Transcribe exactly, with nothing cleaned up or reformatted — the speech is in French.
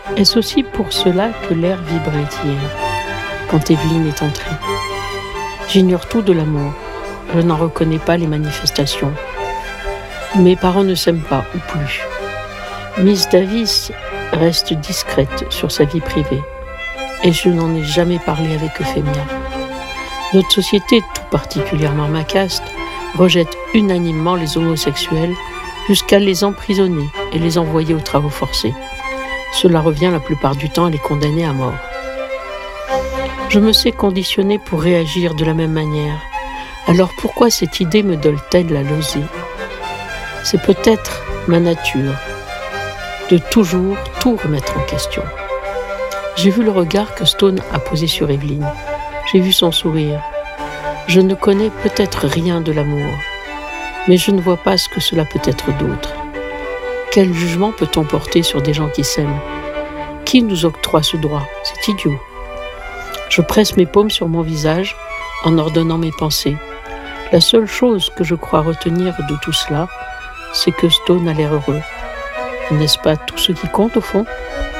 Est-ce aussi pour cela que l'air vibrait hier, quand Evelyne est entrée? J'ignore tout de l'amour. Je n'en reconnais pas les manifestations. Mes parents ne s'aiment pas, ou plus. Miss Davis reste discrète sur sa vie privée, et je n'en ai jamais parlé avec Euphemia. Notre société, tout particulièrement ma caste, rejette unanimement les homosexuels jusqu'à les emprisonner et les envoyer aux travaux forcés. Cela revient la plupart du temps à les condamner à mort. Je me sais conditionnée pour réagir de la même manière. Alors pourquoi cette idée me donne-t-elle la nausée? C'est peut-être ma nature de toujours tout remettre en question. J'ai vu le regard que Stone a posé sur Evelyne. J'ai vu son sourire. Je ne connais peut-être rien de l'amour, mais je ne vois pas ce que cela peut être d'autre. Quel jugement peut-on porter sur des gens qui s'aiment? Qui nous octroie ce droit? C'est idiot. Je presse mes paumes sur mon visage en ordonnant mes pensées. La seule chose que je crois retenir de tout cela, c'est que Stone a l'air heureux. N'est-ce pas tout ce qui compte au fond?